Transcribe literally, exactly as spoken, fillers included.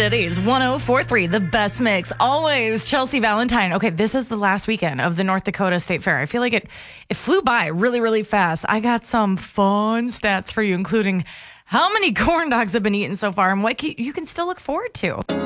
Cities one oh four point three, the best mix. Always Chelsea Valentine. Okay, this is the last weekend of the North Dakota State Fair. I feel like it, it flew by really, really fast. I got some fun stats for you, including how many corn dogs have been eaten so far and what you can still look forward to.